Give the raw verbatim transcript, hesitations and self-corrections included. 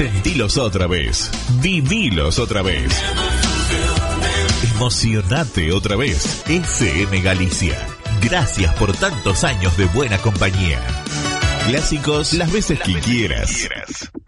Sentilos otra vez. Vivilos otra vez. Emocionate otra vez. S M Galicia. Gracias por tantos años de buena compañía. Clásicos las veces que quieras.